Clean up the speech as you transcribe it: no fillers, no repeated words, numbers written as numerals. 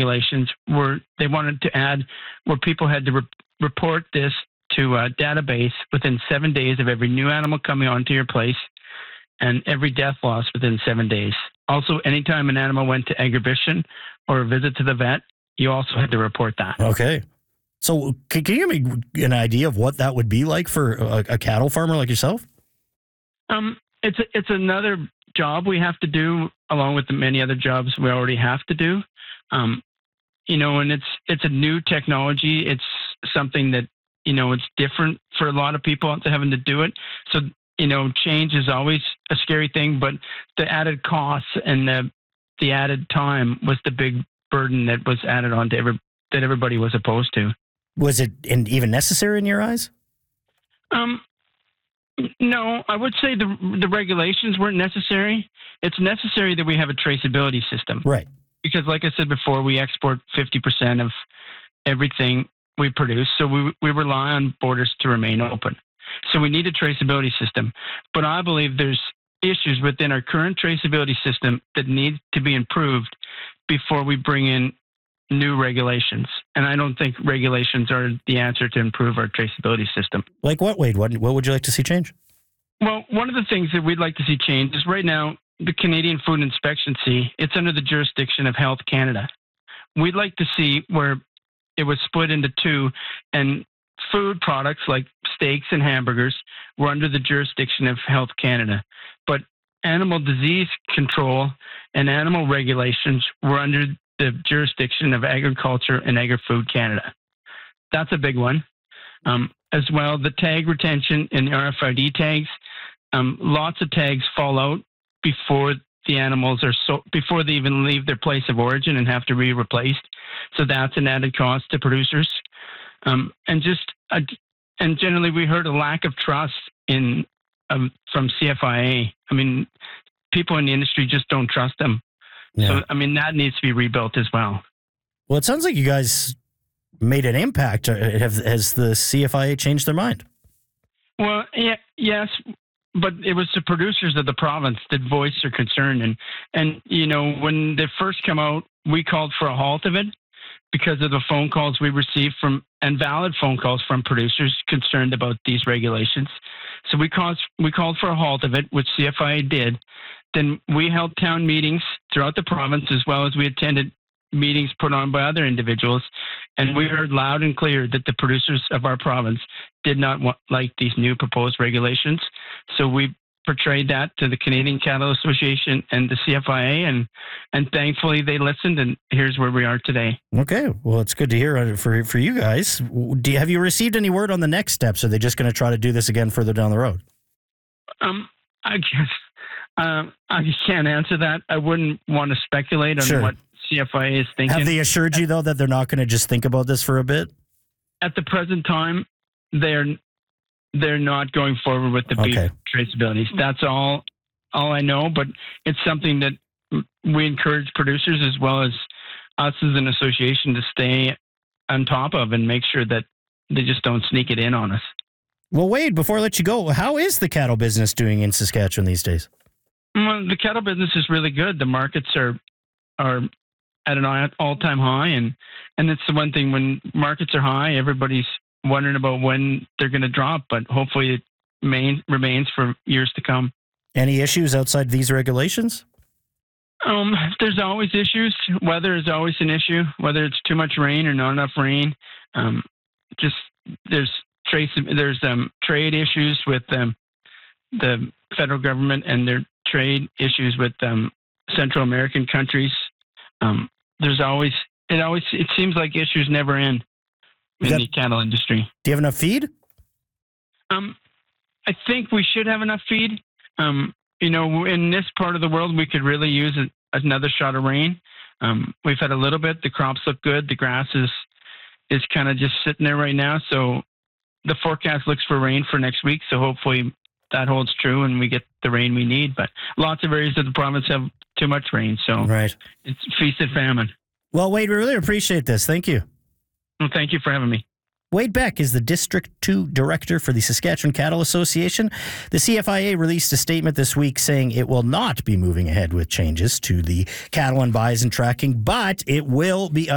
regulations were they wanted to add where people had to report this to a database within 7 days of every new animal coming onto your place and every death loss within 7 days. Also, anytime an animal went to exhibition or a visit to the vet, you also had to report that. Okay. So can you give me an idea of what that would be like for a cattle farmer like yourself? It's another job we have to do along with the many other jobs we already have to do. And it's a new technology. It's something that, it's different for a lot of people having to do it. So, change is always a scary thing, but the added costs and the added time was the big burden that was added on to that everybody was opposed to. Was it even necessary in your eyes? No, I would say the regulations weren't necessary. It's necessary that we have a traceability system. Right. Because like I said before, we export 50% of everything we produce. So we rely on borders to remain open. So we need a traceability system. But I believe there's issues within our current traceability system that need to be improved before we bring in new regulations. And I don't think regulations are the answer to improve our traceability system. Like what, Wade? What would you like to see change? Well, one of the things that we'd like to see change is right now, the Canadian Food Inspection it's under the jurisdiction of Health Canada. We'd like to see where it was split into two, and food products like steaks and hamburgers were under the jurisdiction of Health Canada. But animal disease control and animal regulations were under the jurisdiction of Agriculture and Agri-Food Canada. That's a big one. As well, the tag retention and the RFID tags, lots of tags fall out before the animals before they even leave their place of origin and have to be replaced. So that's an added cost to producers. And generally we heard a lack of trust from CFIA. I mean, people in the industry just don't trust them. Yeah. So, that needs to be rebuilt as well. Well, it sounds like you guys made an impact. Has the CFIA changed their mind? Well, yes, but it was the producers of the province that voiced their concern. And when they first come out, we called for a halt of it because of the phone calls we received and valid phone calls from producers concerned about these regulations. So we called for a halt of it, which CFIA did. Then we held town meetings throughout the province, as well as we attended meetings put on by other individuals. And we heard loud and clear that the producers of our province did not like these new proposed regulations. So we portrayed that to the Canadian Cattle Association and the CFIA, and thankfully they listened, and here's where we are today. Okay, well, it's good to hear for you guys. Have you received any word on the next steps? Are they just going to try to do this again further down the road? I guess I just can't answer that. I wouldn't want to speculate on what CFIA is thinking. Have they assured you, though, that they're not going to just think about this for a bit? At the present time, they're not going forward with the beef traceabilities. That's all I know, but it's something that we encourage producers as well as us as an association to stay on top of and make sure that they just don't sneak it in on us. Well, Wade, before I let you go, how is the cattle business doing in Saskatchewan these days? Well, the cattle business is really good. The markets are at an all-time high, and it's the one thing, when markets are high, everybody's wondering about when they're going to drop, but hopefully it remains for years to come. Any issues outside these regulations? There's always issues. Weather is always an issue, whether it's too much rain or not enough rain. There's trade issues with the federal government, and their trade issues with Central American countries. It seems like issues never end in the cattle industry. Do you have enough feed? I think we should have enough feed. In this part of the world, we could really use another shot of rain. We've had a little bit. The crops look good. The grass is kind of just sitting there right now. So the forecast looks for rain for next week. So hopefully that holds true and we get the rain we need. But lots of areas of the province have too much rain. So It's feast and famine. Well, Wade, we really appreciate this. Thank you. Well, thank you for having me. Wade Beck is the District 2 Director for the Saskatchewan Cattle Association. The CFIA released a statement this week saying it will not be moving ahead with changes to the cattle and bison tracking, but it will be